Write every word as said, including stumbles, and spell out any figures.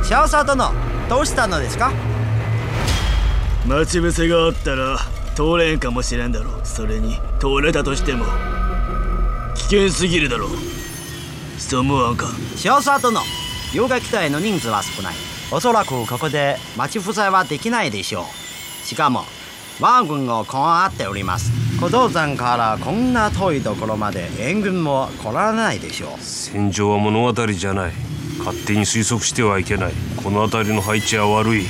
少佐殿、どうしたのですか？ 待ち伏せがあったら通れんかもしれんだろう。それに通れたとしても危険すぎるだろう。そう思わんか？ 少佐殿、遊撃隊の人数は少ない。おそらくここで待ち伏せはできないでしょう。しかも我が軍をこうあっております。小道山からこんな遠いところまで援軍も来られないでしょう。 戦場は物語じゃない。勝手に推測してはいけない。この辺りの配置は悪い。